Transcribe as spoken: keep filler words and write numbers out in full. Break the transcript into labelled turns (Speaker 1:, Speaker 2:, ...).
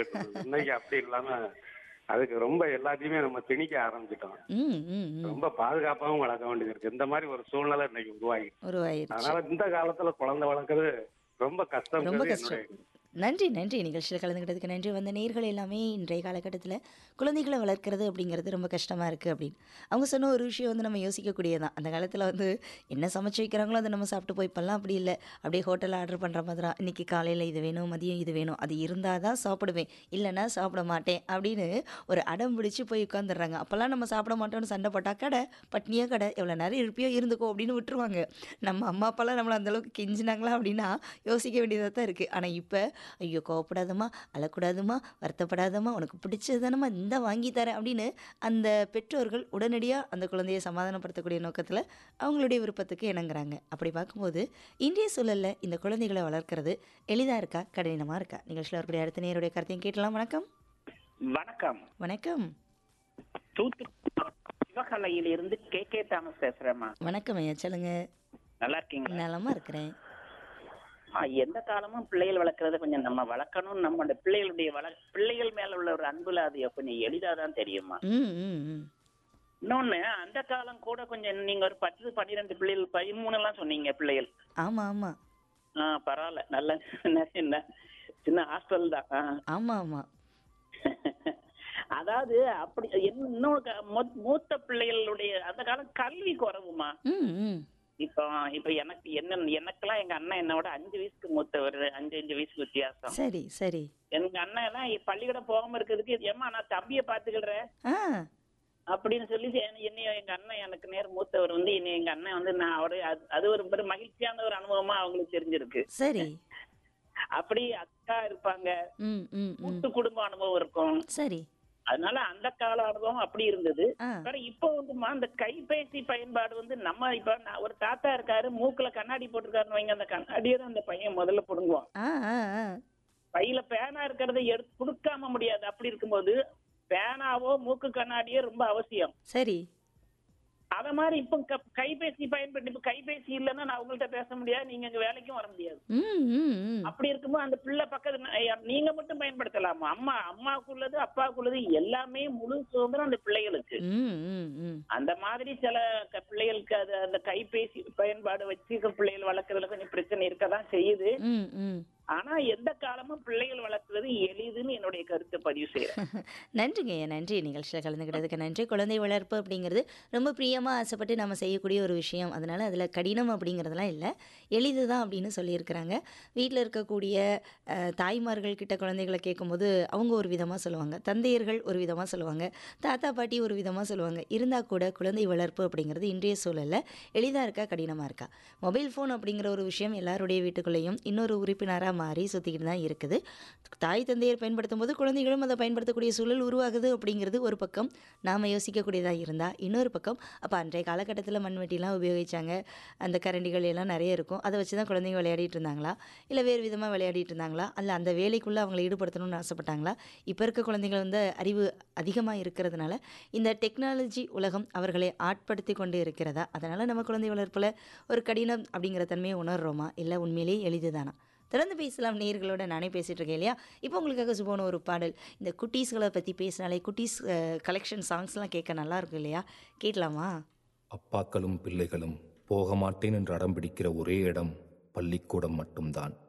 Speaker 1: வளர்த்துட்டு இருந்தது. இன்னைக்கு அப்படி இல்லாம அதுக்கு ரொம்ப எல்லாத்தையுமே நம்ம திணிக்க ஆரம்பிச்சிட்டோம்.
Speaker 2: ம், ம், ம்.
Speaker 1: ரொம்ப பாதுகாப்பாகவும் வளர்க்க வேண்டியது இருக்கு. இந்த மாதிரி ஒரு சூழ்நிலை இன்னைக்கு உருவாகி,
Speaker 2: உருவாயிருச்சு.
Speaker 1: அதனால இந்த காலத்துல குழந்தை வளர்க்கறது ரொம்ப
Speaker 2: ரொம்ப
Speaker 1: கஷ்டம்ங்கிறது
Speaker 2: கஷ்டம்.
Speaker 1: என்னுடைய
Speaker 2: நன்றி, நன்றி. நிகழ்ச்சியில கலந்துக்கிட்டதுக்கு நன்றி. வந்த நேயர்கள் எல்லாமே இன்றைய காலகட்டத்தில குழந்தைகள வளர்க்கிறது அப்படிங்கிறது ரொம்ப கஷ்டமா இருக்கு அப்படின்னு. அவங்க சொன்ன ஒரு விஷயம் வந்து நம்ம யோசிக்கக்கூடியது தான். அந்த காலத்தில வந்து என்ன சமைச்சு வைக்கிறாங்களோ அத நம்ம சாப்பிட்டு போய் இப்பலாம் அப்படி இல்ல. அப்படியே ஹோட்டல்ல ஆர்டர் பண்ற மாதிரி தான். இன்னைக்கு காலையில இது வேணும், மதியம் இது வேணும். அது இருந்தா தான் சாப்பிடுவேன். இல்லன்னா சாப்பிட மாட்டேன் அப்படின்னு ஒரு அடம் பிடிச்சு போய் உட்காந்துடுறாங்க. அப்பலாம் நம்ம சாப்பிட மாட்டோம்னு சண்டை போட்டா, "கடை, பட்னியா கடை, எவ்வளோ நேரம் இருப்பியோ இருந்துக்கோ" அப்படின்னு விட்டுருவாங்க. நம்ம அம்மா, அப்பாலாம் நம்மள அந்த அளவுக்கு கெஞ்சினாங்களா அப்படின்னா யோசிக்க வேண்டியதா தான் இருக்கு. ஆனா இப்ப ஐயோ கோவப்படாதம்மா, அழக்கூடாதும்மா, வருத்தப்படாதம்மா, உனக்கு பிடிச்சது தானம்மா, இந்தா வாங்கி தரேன் அப்படின்னு அந்த பெற்றோர்கள் உடனடியா அந்த குழந்தையை சமாதானப்படுத்தக்கூடிய நோக்கத்துல அவங்களுடைய விருப்பத்துக்கு இணங்குறாங்க. அப்படி பார்க்கும்போது இன்றைய சூழல்ல இந்த குழந்தைகளை வளர்க்கறது எளிதா இருக்கா, கடினமா இருக்கா? நிகழ்ச்சியில் இருக்கக்கூடிய அடுத்த நேயருடைய கருத்தையும் கேட்கலாம். வணக்கம்.
Speaker 3: வணக்கம்.
Speaker 2: வணக்கம்.
Speaker 3: தூத்துக்குடி மாவட்டம் சிவகலையில இருந்து கே கே தாமஸ் பேசுறேம்மா.
Speaker 2: வணக்கம் ஐயா, சொல்லுங்க.
Speaker 3: நல்லா இருக்கீங்களா?
Speaker 2: நலமா இருக்கிறேன்.
Speaker 3: ஆ, எந்த காலமும் பிள்ளைகள் வளர்க்கறத கொஞ்சம் நம்ம வளர்க்கணும். நம்மளோட பிள்ளைகளுடைய வள பிள்ளைகள் மேல உள்ள ஒரு அன்புல அது கொஞ்சம் எளிதா தான் தெரியுமா.
Speaker 2: ம், ம், ம்.
Speaker 3: இன்னொன்னு, அந்த காலம் கூட கொஞ்சம் நீங்க ஒரு பத்து பன்னிரெண்டு பிள்ளைகள் பதிமூணு எல்லாம் சொன்னீங்க பிள்ளைகள்.
Speaker 2: ஆமா, ஆமா.
Speaker 3: ஆ, பரவாயில்ல. நல்ல என்ன சின்ன ஹாஸ்டல் தான். ஆ.
Speaker 2: ஆமா, ஆமா.
Speaker 3: அதாவது அப்படி என்ன- இன்னொரு க- மூ- மூத்த பிள்ளைகளுடைய அந்த காலம் கல்வி குறைவுமா.
Speaker 2: ம், ம்.
Speaker 3: இப்போ இப்ப எனக்கு என்ன எனக்கெல்லாம் எங்க அண்ணன் என்னோட அஞ்சு வயசுக்கு மூத்தவர், அஞ்சு அஞ்சு வயசுக்கு வித்தியாசம்.
Speaker 2: சரி, சரி.
Speaker 3: எங்க அண்ணன் எல்லாம் பள்ளிக்கூடம் போகாம இருக்கிறதுக்கு, ஏமா நான் தம்பியை பாத்துக்கிறேன்
Speaker 2: ஆ,
Speaker 3: அப்படின்னு சொல்லி என்ன- என்னைய எங்க அண்ணன் எனக்கு நேர் மூத்தவர் வந்து என்னை எங்க அண்ணன் வந்து நான் அவரு அது- அது ஒரு பெரும் மகிழ்ச்சியான ஒரு அனுபவமா அவங்களுக்கு தெரிஞ்சிருக்கு.
Speaker 2: சரி.
Speaker 3: அப்படி அக்கா இருப்பாங்க,
Speaker 2: ம், ம், ம்.
Speaker 3: கூட்டு குடும்ப அனுபவம் இருக்கும்.
Speaker 2: சரி.
Speaker 3: அதனால அந்த கால அனுபவம் அப்படி இருந்தது.
Speaker 2: ஆ.
Speaker 3: ஆனா இப்போ வந்துமா அந்த கைபேசி பயன்பாடு வந்து நம்ம இப்ப நான் ஒரு தாத்தா இருக்காரு, மூக்குல கண்ணாடி போட்டிருக்காருன்னு வைங்க, அந்த கண்ணாடியை தான் அந்த பையன் முதல்ல புடுங்குவான்.
Speaker 2: ஆ, ஆ, ஆ.
Speaker 3: கையில பேனா இருக்கிறத எடுத்து கொடுக்காம முடியாது. அப்படி இருக்கும்போது பேனாவோ மூக்கு கண்ணாடியோ ரொம்ப அவசியம்.
Speaker 2: சரி.
Speaker 3: அத மாதிரி இப்ப க- கைபேசி பயன்படுத்தி, இப்ப கைபேசி இல்லைன்னா நான் உங்கள்ட்ட பேச முடியாது, நீங்க இங்க வேலைக்கும் வர முடியாது.
Speaker 2: ம், ம், ம்.
Speaker 3: அப்படி இருக்கும்போது அந்த பிள்ளை பக்கத்துல ஐயா, நீங்க மட்டும் பயன்படுத்தலாமா? அம்மா அம்மாவுக்குள்ளது அப்பாவுக்குள்ளது எல்லாமே முழு சுதந்திரம் அந்த பிள்ளைகளுக்கு.
Speaker 2: ம், ம், ம்.
Speaker 3: அந்த மாதிரி சில க- பிள்ளைகளுக்கு அது அந்த கைபேசி பயன்பாடு வச்சு பிள்ளைகள் வளர்க்கறதுல கொஞ்சம் பிரச்சனை இருக்கதான் செய்யுது.
Speaker 2: ம், ம்.
Speaker 3: ஆனா எந்த காலமும் பிள்ளைகள் வளர்க்கிறது எளிதுன்னு என்னுடைய கருத்தை பதிவு செய்யறேன்.
Speaker 2: நன்றிங்க ஐயா, நன்றி. நிகழ்ச்சியில் கலந்துக்கிட்டதுக்கு நன்றி. குழந்தை வளர்ப்பு அப்படிங்கிறது ரொம்ப பிரியமாக ஆசைப்பட்டு நம்ம செய்யக்கூடிய ஒரு விஷயம். அதனால் அதில் கடினம் அப்படிங்கிறதுலாம் இல்லை, எளிது தான் அப்படின்னு சொல்லியிருக்கிறாங்க. வீட்டில் இருக்கக்கூடிய அஹ், தாய்மார்கள் கிட்ட குழந்தைகளை கேட்கும்போது அவங்க ஒரு விதமாக சொல்லுவாங்க, தந்தையர்கள் ஒரு விதமாக சொல்லுவாங்க, தாத்தா பாட்டி ஒரு விதமாக சொல்லுவாங்க. இருந்தால் கூட குழந்தை வளர்ப்பு அப்படிங்கிறது இன்றைய சூழலில் எளிதாக இருக்கா, கடினமாக இருக்கா? மொபைல் ஃபோன் அப்படிங்கிற ஒரு விஷயம் எல்லாருடைய வீட்டுக்குள்ளேயும் இன்னொரு உறுப்பினராக மாறி சுற்றிக்கிட்டு தான் இருக்குது. தாய் தந்தையர் பயன்படுத்தும் போது குழந்தைகளும் அதை பயன்படுத்தக்கூடிய சூழல் உருவாகுது அப்படிங்கிறது ஒரு பக்கம் நாம் யோசிக்கக்கூடியதாக இருந்தால், இன்னொரு பக்கம் அப்போ அன்றைய காலகட்டத்தில் மண்வெட்டிலாம் உபயோகித்தாங்க, அந்த கரண்டிகள் எல்லாம் நிறைய இருக்கும், அதை வச்சு தான் குழந்தைங்க விளையாடிட்டு இருந்தாங்களா, இல்லை வேறு விதமாக விளையாடிட்டு இருந்தாங்களா, அல்ல அந்த வேலைக்குள்ளே அவங்களை ஈடுபடுத்தணும்னு ஆசைப்பட்டாங்களா? இப்போ இருக்க குழந்தைகள் வந்து அறிவு அதிகமாக இருக்கிறதுனால இந்த டெக்னாலஜி உலகம் அவர்களை ஆட்படுத்தி கொண்டு இருக்கிறதா? அதனால் நம்ம குழந்தை வளர்ப்பில் ஒரு கடினம் அப்படிங்கிற தன்மையை உணர்றோமா, இல்லை உண்மையிலேயே எளிதுதானா? தொடர்ந்து பேசலாம். நேயர்களோட நானே பேசிகிட்டு இருக்கேன் இல்லையா? இப்போ உங்களுக்காக சுபோன ஒரு பாடல். இந்த குட்டீஸ்களை பற்றி பேசினாலே குட்டீஸ் கலெக்ஷன் சாங்ஸ்லாம் கேட்க நல்லா இருக்கும் இல்லையா? கேட்கலாமா?
Speaker 4: அப்பாக்களும் பிள்ளைகளும் போக மாட்டேன் என்று அடம் பிடிக்கிற ஒரே இடம் பள்ளிக்கூடம் மட்டும்தான்.